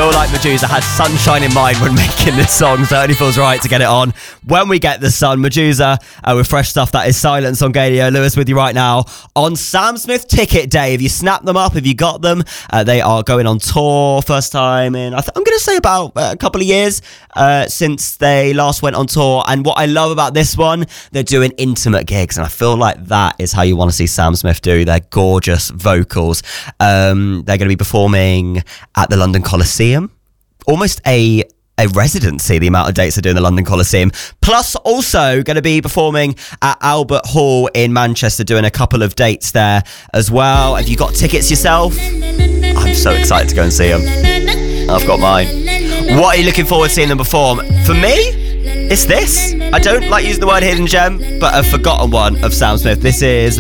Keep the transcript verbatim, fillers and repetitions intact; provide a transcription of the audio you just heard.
feel like Medusa has sunshine in mind when making this song, so it only feels right to get it on when we get the sun. Medusa uh, with fresh stuff. That is Silence on Gadio. Lewis with you right now on Sam Smith Ticket Day. If you snap them up, if you got them, uh, they are going on tour. First time in, I th- I'm going to say about uh, a couple of years uh, since they last went on tour. And what I love about this one, they're doing intimate gigs, and I feel like that is how you want to see Sam Smith do their gorgeous vocals. Um, they're going to be performing at the London Coliseum. Almost a a residency, the amount of dates they do in the London Coliseum. Plus, also going to be performing at Albert Hall in Manchester, doing a couple of dates there as well. Have you got tickets yourself? I'm so excited to go and see them. I've got mine. What are you looking forward to seeing them perform? For me, it's this. I don't like using the word hidden gem, but a forgotten one of Sam Smith. This is